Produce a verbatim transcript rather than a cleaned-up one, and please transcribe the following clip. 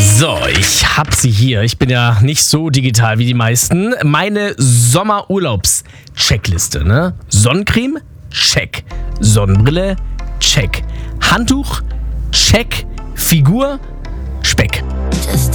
So, ich hab sie hier. Ich bin ja nicht so digital wie die meisten. Meine Sommerurlaubs-Checkliste, ne? Sonnencreme? Check. Sonnenbrille? Check. Handtuch? Check. Figur?